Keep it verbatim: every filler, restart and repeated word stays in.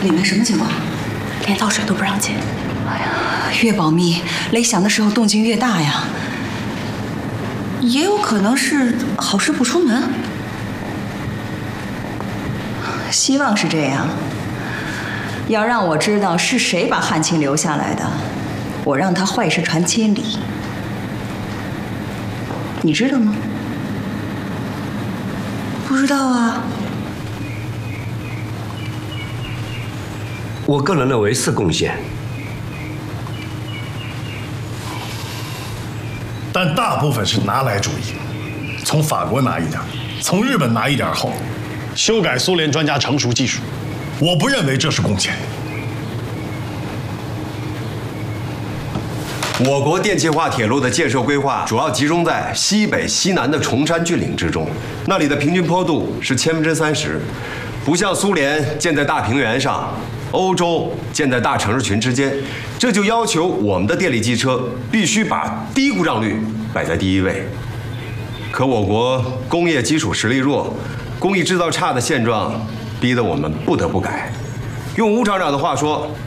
里面什么情况？ 连倒水都不让进。 哎呀，越保密，雷响的时候动静越大呀。也有可能是好事不出门。希望是这样。要让我知道是谁把汉卿留下来的，我让他坏事传千里。你知道吗？不知道啊。 我个人认为是贡献， 但大部分是拿来主义，从法国拿一点，从日本拿一点后，修改苏联专家成熟技术。我不认为这是贡献。 我国电气化铁路的建设规划主要集中在西北、西南的崇山峻岭之中，那里的平均坡度是千分之三十，不像苏联建在大平原上，欧洲建在大城市群之间，这就要求我们的电力机车必须把低故障率摆在第一位。可我国工业基础实力弱，工艺制造差的现状，逼得我们不得不改。用吴厂长的话说，